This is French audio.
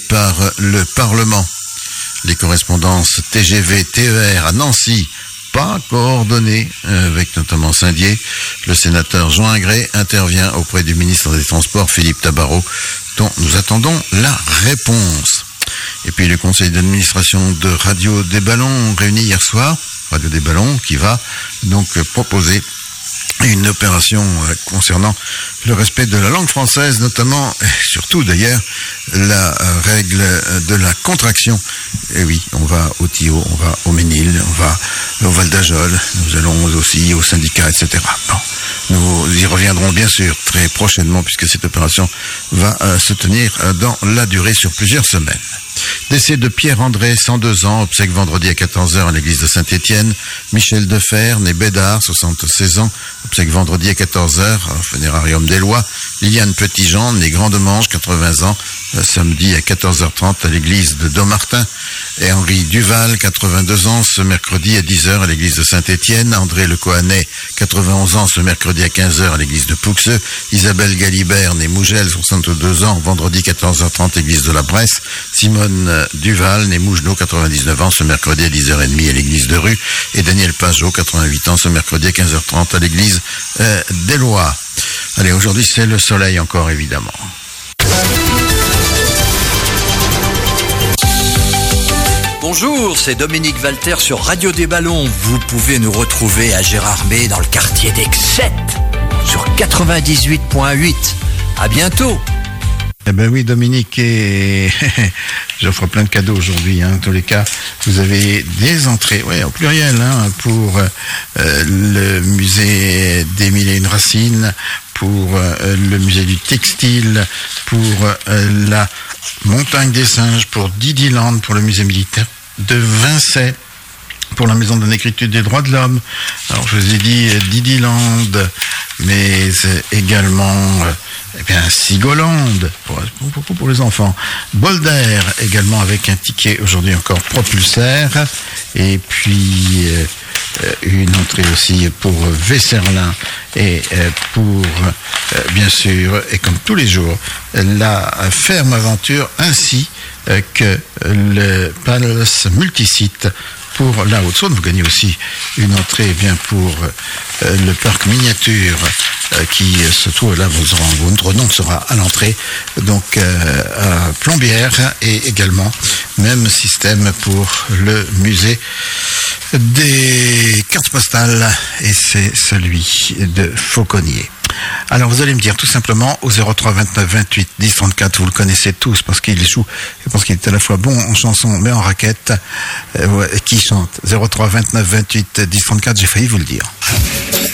par le Parlement. Les correspondances TGV, TER à Nancy, pas coordonnées, avec notamment Saint-Dié. Le sénateur Jean Ingré intervient auprès du ministre des Transports, Philippe Tabarot, dont nous attendons la réponse. Et puis le conseil d'administration de Radio des Ballons réuni hier soir, Radio des Ballons, qui va donc proposer une opération concernant le respect de la langue française, notamment, et surtout d'ailleurs, la règle de la contraction. Et oui, on va au Thillot, on va au Ménil, on va au Val d'Ajol, nous allons aussi au syndicat, etc. Bon, nous y reviendrons bien sûr très prochainement, puisque cette opération va se tenir dans la durée sur plusieurs semaines. Décès de Pierre-André, 102 ans, obsèques vendredi à 14h à l'église de Saint-Étienne. Michel Defer, né Bédard, 76 ans, obsèques vendredi à 14h au Funérarium des Lois. Liliane Petitjean, né Grand-Demange, 80 ans, samedi à 14h30 à l'église de Dommartin. Et Henri Duval, 82 ans, ce mercredi à 10h à l'église de Saint-Étienne. André Le Cohanet, 91 ans, ce mercredi à 15h à l'église de Pouxeux. Isabelle Galibert, née Mougel, 62 ans, vendredi 14h30 église de la Bresse. Simone Duval, née Mougenot, 99 ans, ce mercredi à 10h30 à l'église de Rue. Et Daniel Pajot, 88 ans, ce mercredi à 15h30 à l'église des Lois. Allez, aujourd'hui c'est le soleil encore, évidemment. Bonjour, c'est Dominique Walter sur Radio des Ballons. Vous pouvez nous retrouver à Gérardmer dans le quartier d'Aix-7 sur 98.8. À bientôt. Eh ben oui, Dominique, et j'offre plein de cadeaux aujourd'hui. En tous les cas, vous avez des entrées, au pluriel, pour le musée des Mille et une Racines, pour le musée du textile, pour la Montagne des Singes, pour Didiland, pour le musée militaire de Vincey, pour la Maison de la Négritude des Droits de l'Homme. Alors, je vous ai dit Didiland, mais également Sigoland, pour les enfants. Boulder, également avec un ticket aujourd'hui encore propulsaire. Et puis, une entrée aussi pour Vesserlin et pour, bien sûr, et comme tous les jours, la Ferme Aventure, ainsi que le Palace Multisite pour la Haute-Saône. Vous gagnez aussi une entrée pour le parc miniature qui se trouve là. Votre nom sera à l'entrée, donc à Plombières, et également même système pour le musée des cartes postales, et c'est celui de Fauconnier. Alors vous allez me dire tout simplement au 03 29 28 10 34, vous le connaissez tous parce qu'il joue et parce qu'il est à la fois bon en chanson mais en raquette, qui chante. 03 29 28 10 34, j'ai failli vous le dire.